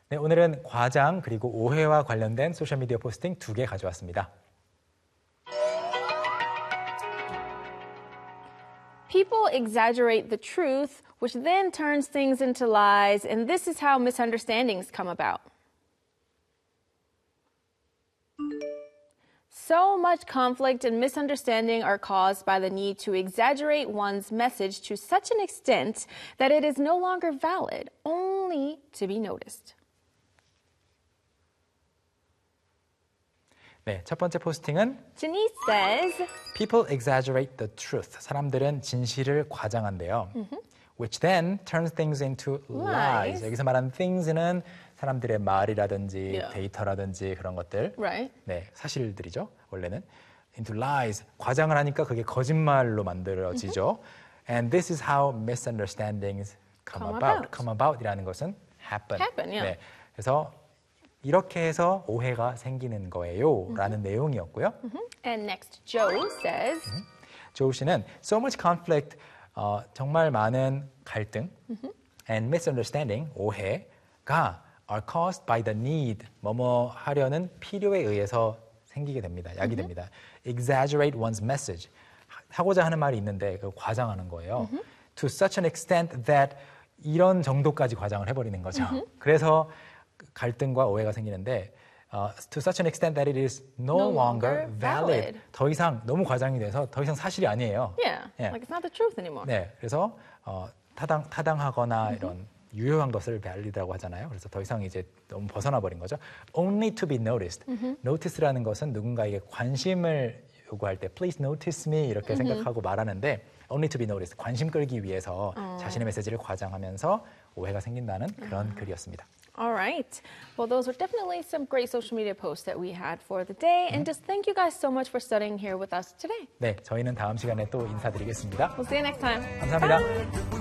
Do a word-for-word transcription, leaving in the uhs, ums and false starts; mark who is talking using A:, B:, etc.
A: 네, 오늘은 과장 그리고 오해와 관련된 소셜미디어 포스팅 두 개 가져왔습니다.
B: People exaggerate the truth, which then turns things into lies, and this is how misunderstandings come about. So much conflict and misunderstanding are caused by the need to exaggerate one's message to such an extent that it is no longer valid, only to be noticed.
A: 네, 첫 번째 포스팅은
B: Janice says,
A: People exaggerate the truth. 사람들은 진실을 과장한대요. Mm-hmm. Which then turns things into lies.
B: lies.
A: 여기서 말하는 things는 사람들의 말이라든지
B: Yeah.
A: 데이터라든지 그런 것들.
B: Right.
A: 네, 사실들이죠. 원래는 into lies. 과장을 하니까 그게 거짓말로 만들어지죠. Mm-hmm. And this is how misunderstandings come,
B: Come
A: about.
B: about.
A: Come about이라는 것은 happen.
B: Happen, yeah.
A: 네, 그래서 이렇게 해서 오해가 생기는 거예요. 라는 mm-hmm. 내용이었고요.
B: Mm-hmm. And next, Joe says,
A: mm-hmm. 조우 씨는 so much conflict, 어, 정말 많은 갈등 mm-hmm. and misunderstanding, 오해가 are caused by the need, 뭐뭐 하려는 필요에 의해서 생기게 됩니다. 야기됩니다. Mm-hmm. Exaggerate one's message. 하고자 하는 말이 있는데 그걸 과장하는 거예요. Mm-hmm. To such an extent that 이런 정도까지 과장을 해버리는 거죠. Mm-hmm. 그래서 갈등과 오해가 생기는데 uh, to such an extent that it is no,
B: no
A: longer,
B: longer
A: valid.
B: valid.
A: 더 이상 너무 과장이 돼서 더 이상 사실이 아니에요.
B: Yeah,
A: 예.
B: like it's not the truth anymore.
A: 네, 그래서 어, 타당, 타당하거나
B: Mm-hmm.
A: 이런 유효한 것을 valid라고 하잖아요. 그래서 더 이상 이제 너무 벗어나 버린 거죠. Only to be noticed. Mm-hmm. Notice라는 것은 누군가에게 관심을 요구할 때 please notice me 이렇게 mm-hmm. 생각하고 말하는데 only to be noticed. 관심 끌기 위해서
B: 어.
A: 자신의 메시지를 과장하면서 오해가 생긴다는 그런
B: 아.
A: 글이었습니다.
B: All right. Well, those were definitely some great social media posts that we had for the day. And just thank you guys so much for studying here with us today.
A: 네, 저희는 다음 시간에 또 인사드리겠습니다.
B: We'll see you next time.
A: 감사합니다.
B: Bye.